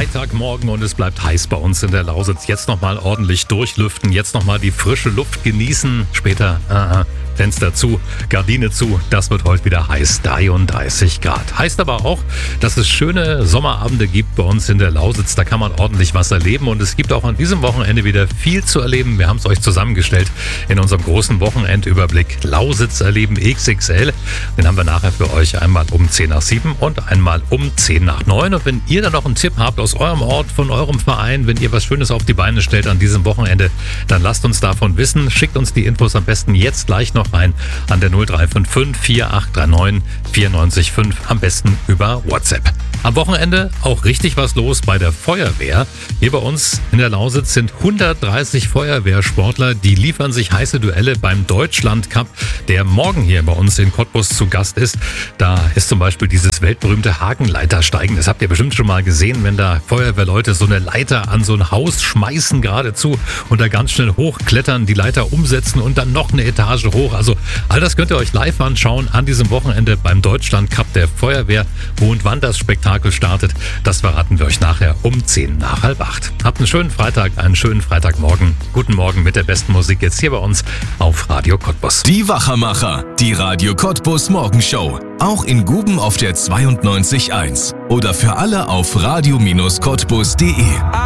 Freitagmorgen und es bleibt heiß bei uns in der Lausitz. Jetzt nochmal ordentlich durchlüften, jetzt nochmal die frische Luft genießen. Später Fenster zu, Gardine zu. Das wird heute wieder heiß, 33 Grad. Heißt aber auch, dass es schöne Sommerabende gibt bei uns in der Lausitz. Da kann man ordentlich was erleben und es gibt auch an diesem Wochenende wieder viel zu erleben. Wir haben es euch zusammengestellt in unserem großen Wochenendüberblick Lausitz erleben XXL. Den haben wir nachher für euch einmal um 10 nach 7 und einmal um 10 nach 9. Und wenn ihr dann noch einen Tipp habt aus eurem Ort, von eurem Verein, wenn ihr was Schönes auf die Beine stellt an diesem Wochenende, dann lasst uns davon wissen. Schickt uns die Infos am besten jetzt gleich noch rein an der 0355 4839 94.5, am besten über WhatsApp. Am Wochenende auch richtig was los bei der Feuerwehr. Hier bei uns in der Lausitz sind 130 Feuerwehrsportler, die liefern sich heiße Duelle beim Deutschlandcup, der morgen hier bei uns in Cottbus zu Gast ist. Da ist zum Beispiel dieses weltberühmte Hakenleitersteigen. Das habt ihr bestimmt schon mal gesehen, wenn da Feuerwehrleute so eine Leiter an so ein Haus schmeißen geradezu und da ganz schnell hochklettern, die Leiter umsetzen und dann noch eine Etage hoch. Also all das könnt ihr euch live anschauen an diesem Wochenende beim Deutschlandcup der Feuerwehr. Wo und wann das Spektakel startet, das verraten wir euch nachher um 10 nach halb 8. Habt einen schönen Freitag, einen schönen Freitagmorgen. Guten Morgen mit der besten Musik jetzt hier bei uns auf Radio Cottbus. Die Wachermacher, die Radio Cottbus Morgenshow. Auch in Guben auf der 92.1 oder für alle auf radio-cottbus.de.